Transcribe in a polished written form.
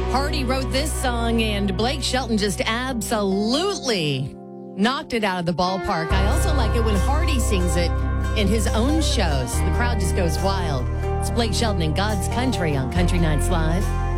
Hardy wrote this song, and Blake Shelton just absolutely knocked it out of the ballpark. I also like it when Hardy sings it in his own shows. The crowd just goes wild. It's Blake Shelton in God's Country on Country Nights Live.